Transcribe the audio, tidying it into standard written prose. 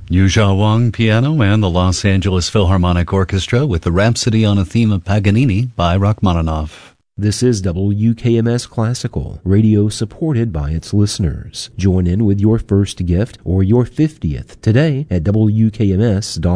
Yuzhao Wang, piano, and the Los Angeles Philharmonic Orchestra with the Rhapsody on a Theme of Paganini by Rachmaninoff. This is WKMS Classical, radio supported by its listeners. Join in with your first gift or your 50th today at WKMS.org.